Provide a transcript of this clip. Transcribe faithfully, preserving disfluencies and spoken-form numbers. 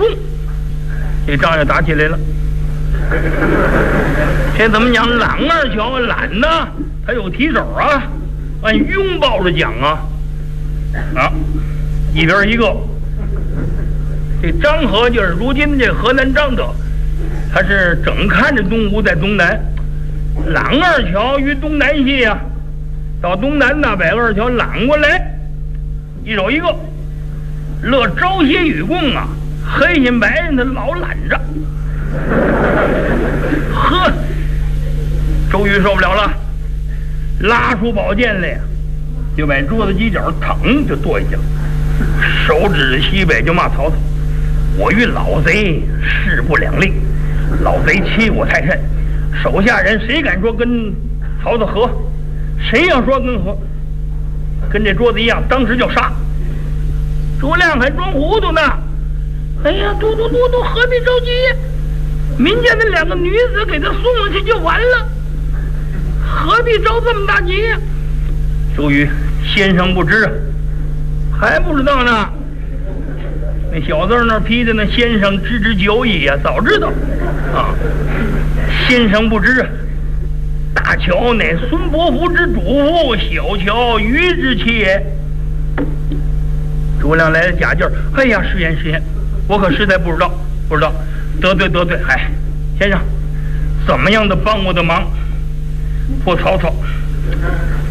空，这仗就打起来了。这怎么讲？懒二乔懒呢，他有提手啊，按拥抱着讲啊，啊，一边一个。这张和就是如今这河南张德，他是整看着东吴在东南，懒二乔于东南西啊，到东南那把二乔揽过来，一手一个，乐朝夕与共啊，黑心白人他老揽着。呵，周瑜受不了了，拉出宝剑来，就把桌子犄角腾就跺一下，手指着西北就骂曹操：“我与老贼势不两立，老贼欺我太甚，手下人谁敢说跟曹操和？谁要说跟和，跟这桌子一样，当时就杀。”诸亮还装糊涂呢，哎呀，嘟嘟嘟嘟，何必着急？民间的两个女子给他送上去就完了，何必着这么大急呀？周瑜先生不知啊，还不知道呢。那小字那批的那先生知之久矣呀，早知道啊。先生不知啊，大乔乃孙伯符之主父，小乔于之妻也。诸葛亮来了假劲儿，哎呀，失言失言，我可实在不知道，不知道，得罪得罪。哎，先生，怎么样的帮我的忙，破曹操？